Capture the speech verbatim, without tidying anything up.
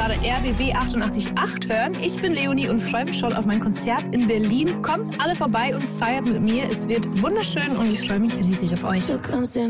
gerade R B B achtundachtzig Komma acht hören. Ich bin Leonie und freue mich schon auf mein Konzert in Berlin. Kommt alle vorbei und feiert mit mir. Es wird wunderschön und ich freue mich riesig auf euch. So kommst du